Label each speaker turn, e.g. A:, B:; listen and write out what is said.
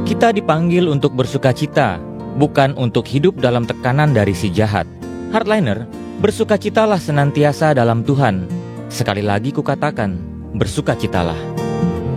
A: Kita dipanggil untuk bersukacita, bukan untuk hidup dalam tekanan dari si jahat. Hardliner, bersukacitalah senantiasa dalam Tuhan. Sekali lagi kukatakan, bersukacitalah.